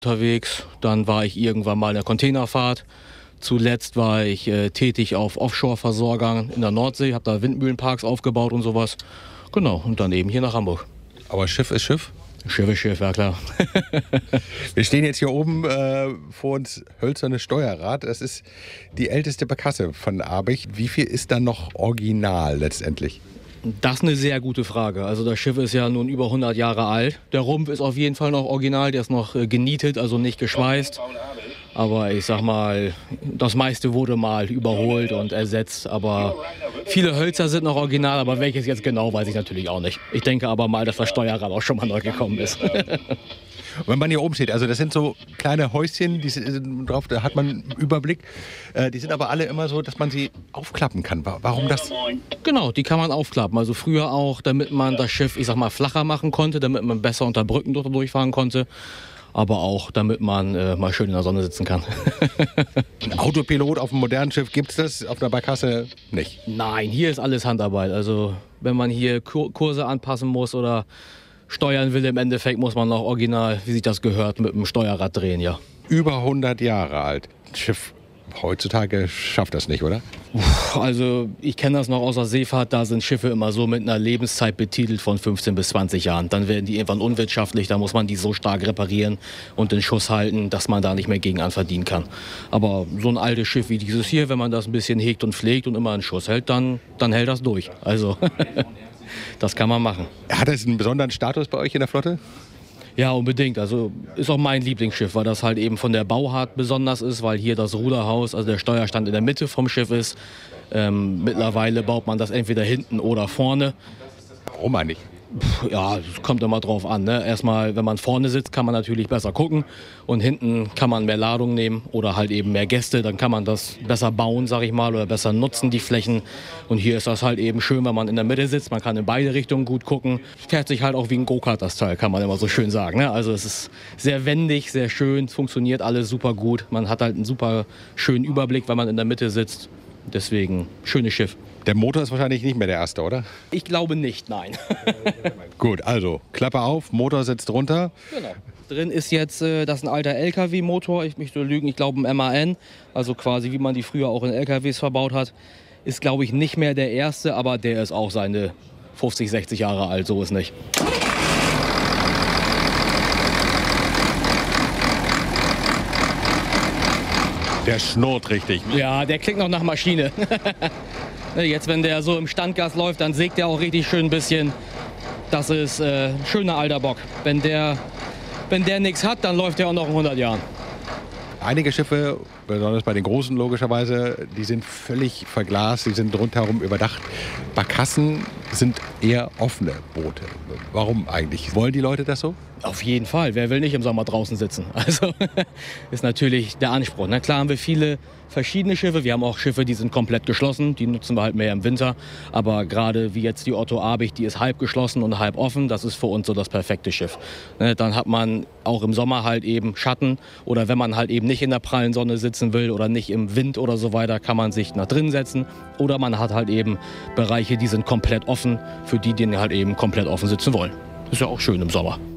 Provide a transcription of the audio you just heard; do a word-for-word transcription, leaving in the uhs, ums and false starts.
unterwegs. Dann war ich irgendwann mal in der Containerfahrt. Zuletzt war ich äh, tätig auf Offshore-Versorgern in der Nordsee, habe da Windmühlenparks aufgebaut und sowas. Genau, und dann eben hier nach Hamburg. Aber Schiff ist Schiff? Schiff ist Schiff, ja klar. Wir stehen jetzt hier oben äh, vor uns hölzerne Steuerrad. Das ist die älteste Barkasse von Abich. Wie viel ist da noch original letztendlich? Das ist eine sehr gute Frage. Also das Schiff ist ja nun über hundert Jahre alt. Der Rumpf ist auf jeden Fall noch original, der ist noch äh, genietet, also nicht geschweißt. Aber ich sag mal, das meiste wurde mal überholt und ersetzt. Aber viele Hölzer sind noch original, aber welches jetzt genau, weiß ich natürlich auch nicht. Ich denke aber mal, dass das Steuerrad auch schon mal neu gekommen ist. Und wenn man hier oben steht, also das sind so kleine Häuschen, die sind drauf, da hat man einen Überblick. Äh, die sind aber alle immer so, dass man sie aufklappen kann. Warum das? Genau, die kann man aufklappen. Also früher auch, damit man das Schiff, ich sag mal, flacher machen konnte, damit man besser unter Brücken durchfahren konnte. Aber auch, damit man äh, mal schön in der Sonne sitzen kann. Ein Autopilot auf einem modernen Schiff gibt es das, auf einer Barkasse nicht? Nein, hier ist alles Handarbeit. Also wenn man hier Kur- Kurse anpassen muss oder steuern will, im Endeffekt muss man noch original, wie sich das gehört, mit dem Steuerrad drehen, ja. Über hundert Jahre alt. Ein Schiff heutzutage schafft das nicht, oder? Also ich kenne das noch aus der Seefahrt, da sind Schiffe immer so mit einer Lebenszeit betitelt von fünfzehn bis zwanzig Jahren. Dann werden die irgendwann unwirtschaftlich, da muss man die so stark reparieren und in Schuss halten, dass man da nicht mehr gegen an verdienen kann. Aber so ein altes Schiff wie dieses hier, wenn man das ein bisschen hegt und pflegt und immer in Schuss hält, dann, dann hält das durch. Also das kann man machen. Hat es einen besonderen Status bei euch in der Flotte? Ja, unbedingt. Also ist auch mein Lieblingsschiff, weil das halt eben von der Bauart besonders ist, weil hier das Ruderhaus, also der Steuerstand in der Mitte vom Schiff ist. Ähm, mittlerweile baut man das entweder hinten oder vorne. Warum eigentlich? Ja, es kommt immer drauf an. Ne? Erstmal, wenn man vorne sitzt, kann man natürlich besser gucken und hinten kann man mehr Ladung nehmen oder halt eben mehr Gäste. Dann kann man das besser bauen, sag ich mal, oder besser nutzen, die Flächen. Und hier ist das halt eben schön, wenn man in der Mitte sitzt. Man kann in beide Richtungen gut gucken. Fährt sich halt auch wie ein Go-Kart, das Teil, kann man immer so schön sagen. Ne? Also es ist sehr wendig, sehr schön, funktioniert alles super gut. Man hat halt einen super schönen Überblick, wenn man in der Mitte sitzt. Deswegen, schönes Schiff. Der Motor ist wahrscheinlich nicht mehr der erste, oder? Ich glaube nicht, nein. Gut, also Klappe auf, Motor sitzt runter. Genau. Drin ist jetzt, äh, das ist ein alter L K W-Motor, ich möchte lügen, ich glaube ein M A N, also quasi wie man die früher auch in L K Ws verbaut hat. Ist glaube ich nicht mehr der erste, aber der ist auch seine fünfzig, sechzig Jahre alt, so ist nicht. Der schnurrt richtig. Ja, der klingt noch nach Maschine. Jetzt, wenn der so im Standgas läuft, dann sägt der auch richtig schön ein bisschen. Das ist äh, ein schöner alter Bock. Wenn der, wenn der nichts hat, dann läuft der auch noch in hundert Jahren. Einige Schiffe, besonders bei den großen logischerweise, die sind völlig verglast, die sind rundherum überdacht. Barkassen sind eher offene Boote. Warum eigentlich? Wollen die Leute das so? Auf jeden Fall. Wer will nicht im Sommer draußen sitzen? Also ist natürlich der Anspruch. Na klar haben wir viele verschiedene Schiffe. Wir haben auch Schiffe, die sind komplett geschlossen. Die nutzen wir halt mehr im Winter. Aber gerade wie jetzt die Otto Abich, die ist halb geschlossen und halb offen. Das ist für uns so das perfekte Schiff. Ne, dann hat man auch im Sommer halt eben Schatten. Oder wenn man halt eben nicht in der prallen Sonne sitzen will oder nicht im Wind oder so weiter, kann man sich nach drinnen setzen. Oder man hat halt eben Bereiche, die sind komplett offen. Für die, die halt eben komplett offen sitzen wollen. Ist ja auch schön im Sommer.